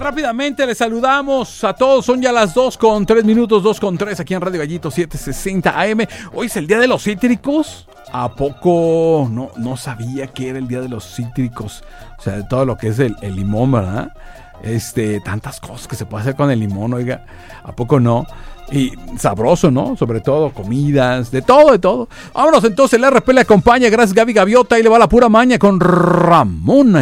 rápidamente les saludamos a todos. Son ya las 2:03, 2:03 aquí en Radio Gallito 760 AM. Hoy es el Día de los Cítricos. ¿A poco no sabía que era el Día de los Cítricos? O sea, de todo lo que es el limón, ¿verdad? Tantas cosas que se puede hacer con el limón, oiga. ¿A poco no? Y sabroso, ¿no? Sobre todo comidas, de todo. Vámonos entonces, el RP le acompaña. Gracias, Gaby Gaviota. Ahí le va la pura maña con Ramona.